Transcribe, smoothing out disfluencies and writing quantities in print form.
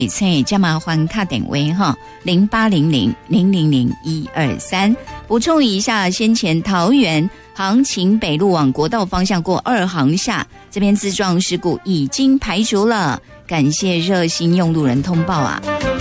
请加麻烦卡点位哈0800000123。补充一下，先前桃园杭琴北路往国道方向过2航下这边自撞事故已经排除了，感谢热心用路人通报啊。